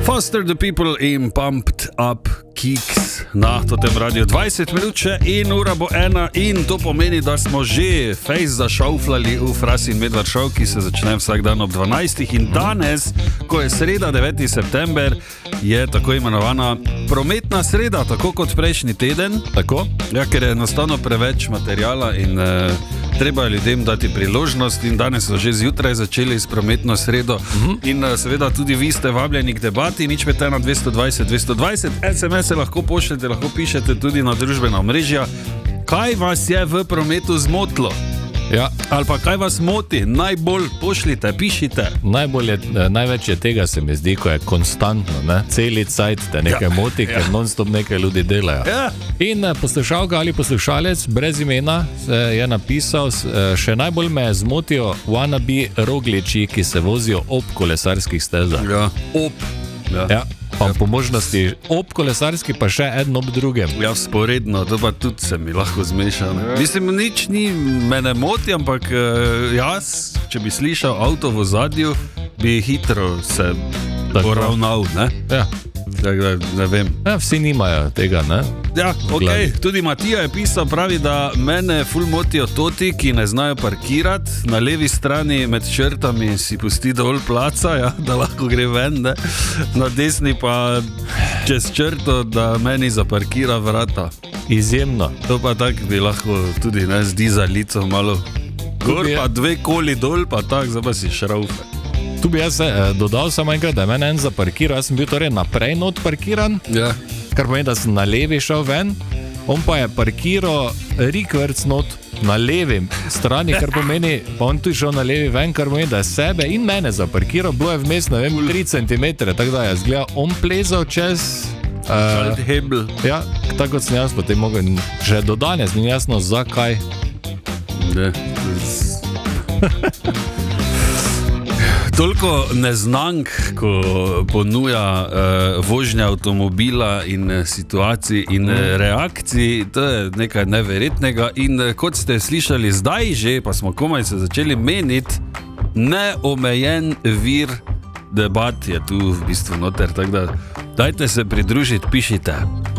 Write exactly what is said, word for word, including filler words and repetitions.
Foster the People in Pumped Up Kicks na totem radiju. dvajset minut še in ura bo ena in to pomeni, da smo že fejs zašauflali v Frasi in Medvard Show, ki se začne vsak dan ob dvanajstih in danes, ko je sreda deveti september, je tako imenovana prometna sreda, tako kot prejšnji teden. Tako? Ja, ker je enostavno preveč materijala in eh, treba je ljudem dati priložnost in danes so že zjutraj začeli s prometno sredo uh-huh. in eh, seveda tudi vi ste vabljeni k debati, nič pet ena dvesto dvajset dvesto dvajset, es em es-e lahko pošljete, lahko pišete tudi na družbena omrežja. Kaj vas je v prometu zmotilo? Ja. Ali pa kaj vas moti? Najbolj pošljite, pišite. Najbolj je, največ je tega se mi zdi, ko je konstantno, ne? Celi cajt te nekaj ja. moti, ker ja. non-stop nekaj ljudi delajo. Ja. In poslušalka ali poslušalec brez imena je napisal, še najbolj me zmotijo wannabe rogliči, ki se vozijo ob kolesarskih stezah. Ja, ob. Ja. Ja. Pa po možnosti ob kolesarski, pa še eden ob drugem. Ja, sporedno, to pa tudi se mi lahko zmeša. Ja. Mislim, nič ni me ne moti, ampak jaz, če bi slišal avto v zadju, bi hitro se poravnal, ne? Ja. Da, ne vem. Ja, vsi nimajo tega, ne? Ja, ok. Tudi Matija je pisal, pravi, da mene ful motijo toti, ki ne znajo parkirati. Na levi strani med črtami si pusti dol placa, ja, da lahko gre ven, ne? Na desni pa čez črto, da meni zaparkira vrata. Izjemno. To pa tak bi lahko tudi, ne, z dizalico malo gor, pa dve koli dol, pa tak, zdaj pa si šraufe. Tu bi jaz eh, dodal samo enkrat, da je meni en zaparkiral, jaz sem bil torej naprej not parkiran, ja. kar pomeni, da sem na levi šel ven, on pa je parkiral rikverc not na levi strani, kar pomeni, pa on tu šel na levi ven, kar pomeni, da je sebe in mene zaparkiral, bilo je vmes, ne vem, tri centimetre, tako da je zgleda, on plezal čez... Uh, hebl. Ja, tako kot sem jaz potem mogel, že do danes ni jasno, zakaj. Ne, toliko neznank, ko ponuja uh, vožnja avtomobila in uh, situacij in uh, reakcij, to je nekaj neverjetnega in uh, kot ste slišali zdaj že, pa smo komaj se začeli meniti, neomejen vir debat je tu v bistvu noter, tako da dajte se pridružiti, pišite.